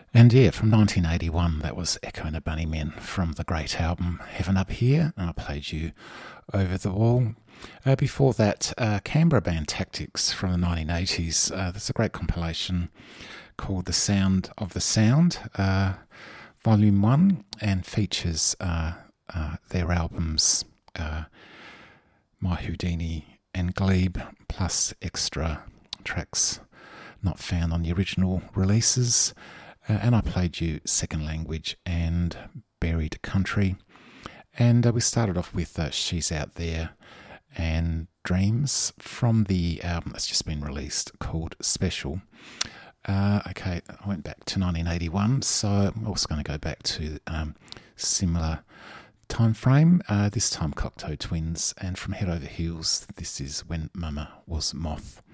And yeah, from 1981, that was Echo and the Bunnymen from the great album Heaven Up Here, and I played you Over the Wall. Before that, Canberra band Tactics from the 1980s. There's a great compilation called The Sound of the Sound, Volume 1, and features their albums My Houdini and Glebe, plus extra tracks not found on the original releases. And I played you Second Language and Buried Country. And we started off with She's Out There and Dreams from the album that's just been released called Special. Okay, I went back to 1981, so I'm also going to go back to similar time frame, this time Cocteau Twins, and from Head Over Heels, this is When Mama Was Moth.